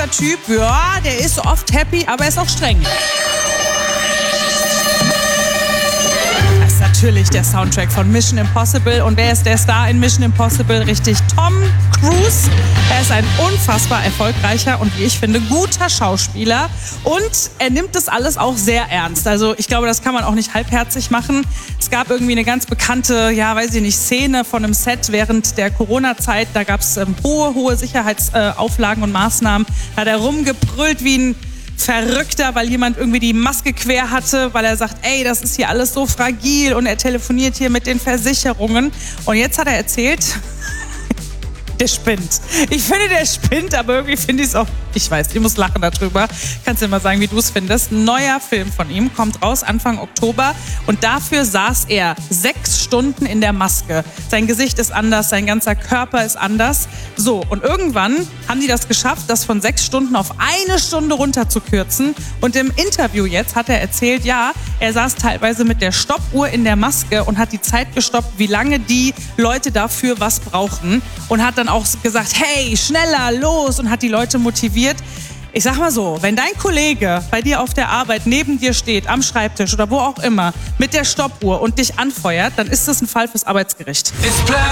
dieser Typ, ja, der ist oft happy, aber er ist auch streng. Das ist natürlich der Soundtrack von Mission Impossible. Und wer ist der Star in Mission Impossible? Richtig, Tom Cruise. Er ist ein unfassbar erfolgreicher und, wie ich finde, guter Schauspieler. Und er nimmt das alles auch sehr ernst. Also ich glaube, das kann man auch nicht halbherzig machen. Es gab irgendwie eine ganz bekannte, ja, weiß ich nicht, Szene von einem Set während der Corona-Zeit. Da gab es hohe Sicherheitsauflagen und Maßnahmen. Da hat er rumgebrüllt wie ein Verrückter, weil jemand irgendwie die Maske quer hatte, weil er sagt, ey, das ist hier alles so fragil, und er telefoniert hier mit den Versicherungen. Und jetzt hat er erzählt, der spinnt. Ich finde, der spinnt, aber irgendwie finde ich es auch, ich weiß, ich muss lachen darüber. Kannst du dir mal sagen, wie du es findest. Ein neuer Film von ihm kommt raus Anfang Oktober, und dafür saß er 6 Stunden in der Maske. Sein Gesicht ist anders, sein ganzer Körper ist anders. So, und irgendwann haben die das geschafft, das von 6 Stunden auf 1 Stunde runterzukürzen. Und im Interview jetzt hat er erzählt, ja, er saß teilweise mit der Stoppuhr in der Maske und hat die Zeit gestoppt, wie lange die Leute dafür was brauchen. Und hat dann auch gesagt, hey, schneller, los, und hat die Leute motiviert. Ich sag mal so, wenn dein Kollege bei dir auf der Arbeit neben dir steht, am Schreibtisch oder wo auch immer, mit der Stoppuhr und dich anfeuert, dann ist das ein Fall fürs Arbeitsgericht. It's